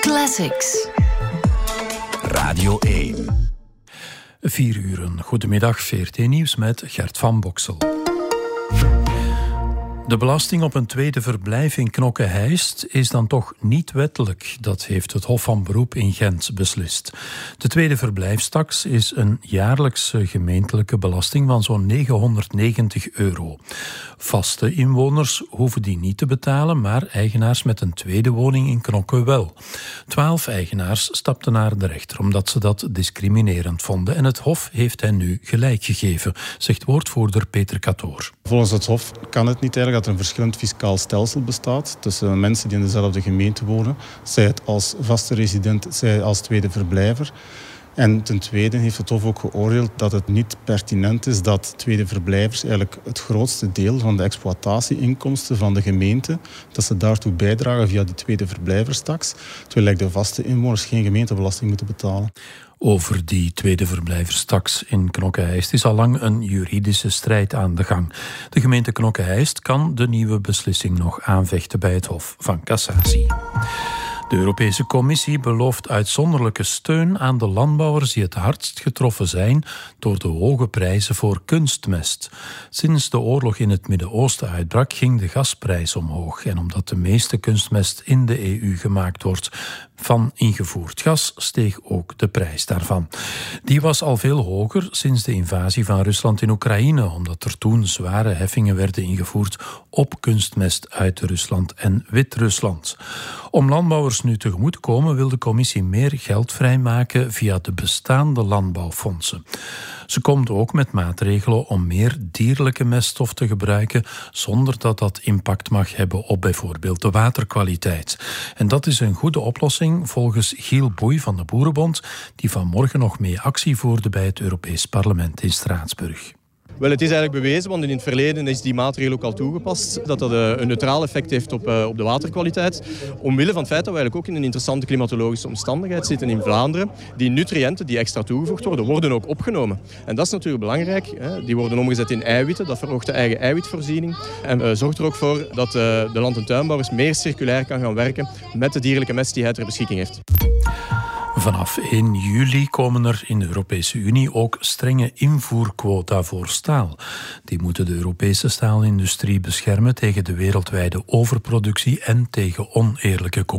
Classics. Radio 1. 4 uur. Goedemiddag, VRT Nieuws met Gert van Boksel. De belasting op een tweede verblijf in Knokke-Heist is dan toch niet wettelijk. Dat heeft het Hof van Beroep in Gent beslist. De tweede verblijfstaks is een jaarlijkse gemeentelijke belasting van zo'n €990. Vaste inwoners hoeven die niet te betalen, maar eigenaars met een tweede woning in Knokke wel. 12 eigenaars stapten naar de rechter omdat ze dat discriminerend vonden. En het Hof heeft hen nu gelijk gegeven, zegt woordvoerder Peter Catoor. Volgens het Hof kan het niet eigenlijk dat er een verschillend fiscaal stelsel bestaat tussen mensen die in dezelfde gemeente wonen, zij het als vaste resident, zij als tweede verblijver. En ten tweede heeft het Hof ook geoordeeld dat het niet pertinent is dat tweede verblijvers eigenlijk het grootste deel van de exploitatieinkomsten van de gemeente, dat ze daartoe bijdragen via die tweede verblijverstaks, terwijl de vaste inwoners geen gemeentebelasting moeten betalen. Over die tweede verblijverstaks in Knokke-Heist is al lang een juridische strijd aan de gang. De gemeente Knokke-Heist kan de nieuwe beslissing nog aanvechten bij het Hof van Cassatie. De Europese Commissie belooft uitzonderlijke steun aan de landbouwers die het hardst getroffen zijn door de hoge prijzen voor kunstmest. Sinds de oorlog in het Midden-Oosten uitbrak, ging de gasprijs omhoog. En omdat de meeste kunstmest in de EU gemaakt wordt van ingevoerd gas, steeg ook de prijs daarvan. Die was al veel hoger sinds de invasie van Rusland in Oekraïne, omdat er toen zware heffingen werden ingevoerd op kunstmest uit Rusland en Wit-Rusland. Om landbouwers nu tegemoet te komen wil de Commissie meer geld vrijmaken via de bestaande landbouwfondsen. Ze komt ook met maatregelen om meer dierlijke meststof te gebruiken zonder dat dat impact mag hebben op bijvoorbeeld de waterkwaliteit. En dat is een goede oplossing volgens Giel Boei van de Boerenbond, die vanmorgen nog mee actie voerde bij het Europees Parlement in Straatsburg. Wel, het is eigenlijk bewezen, want in het verleden is die maatregel ook al toegepast, dat dat een neutraal effect heeft op de waterkwaliteit. Omwille van het feit dat we eigenlijk ook in een interessante klimatologische omstandigheid zitten in Vlaanderen. Die nutriënten die extra toegevoegd worden, worden ook opgenomen. En dat is natuurlijk belangrijk. Die worden omgezet in eiwitten, dat verhoogt de eigen eiwitvoorziening. En zorgt er ook voor dat de land- en tuinbouwers meer circulair kan gaan werken met de dierlijke mest die hij ter beschikking heeft. Vanaf 1 juli komen er in de Europese Unie ook strenge invoerquota voor staal. Die moeten de Europese staalindustrie beschermen tegen de wereldwijde overproductie en tegen oneerlijke concurrentie.